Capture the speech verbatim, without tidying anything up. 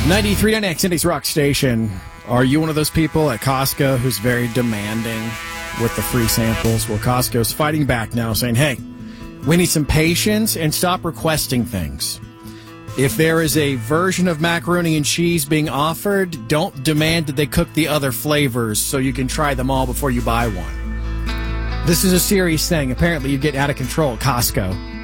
ninety-three point nine X, Indy's Rock Station. Are you one of those people at Costco who's very demanding with the free samples? Well, Costco's fighting back now, saying, hey, we need some patience and stop requesting things. If there is a version of macaroni and cheese being offered, don't demand that they cook the other flavors so you can try them all before you buy one. This is a serious thing. Apparently, you get out of control at Costco.